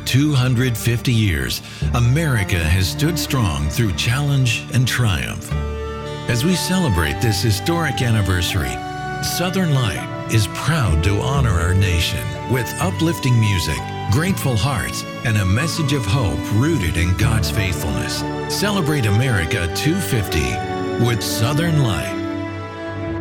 250 years, America has stood strong through challenge and triumph. As we celebrate this historic anniversary, Southern Light is proud to honor our nation with uplifting music, grateful hearts, and a message of hope rooted in God's faithfulness. Celebrate America 250 with Southern Light.